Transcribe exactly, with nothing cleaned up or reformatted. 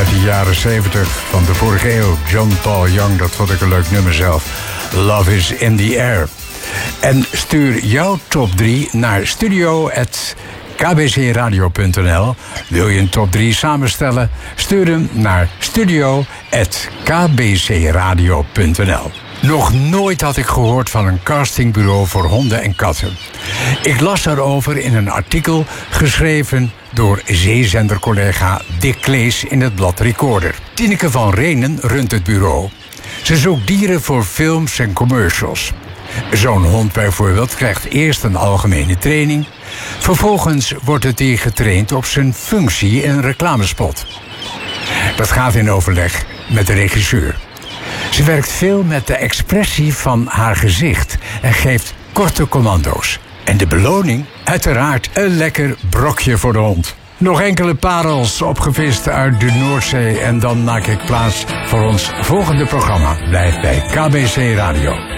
uit de jaren zeventig van de vorige eeuw. John Paul Young, dat vond ik een leuk nummer zelf. Love is in the air. En stuur jouw top drie naar studio at k b c radio punt n l. Wil je een top drie samenstellen? Stuur hem naar studio at k b c radio punt n l. Nog nooit had ik gehoord van een castingbureau voor honden en katten. Ik las daarover in een artikel geschreven door zeezendercollega Dick Klees in het blad Recorder. Tineke van Renen runt het bureau. Ze zoekt dieren voor films en commercials. Zo'n hond bijvoorbeeld krijgt eerst een algemene training. Vervolgens wordt het dier getraind op zijn functie in een reclamespot. Dat gaat in overleg met de regisseur. Ze werkt veel met de expressie van haar gezicht en geeft korte commando's. En de beloning? Uiteraard een lekker brokje voor de hond. Nog enkele parels opgevist uit de Noordzee en dan maak ik plaats voor ons volgende programma. Blijf bij K B C Radio.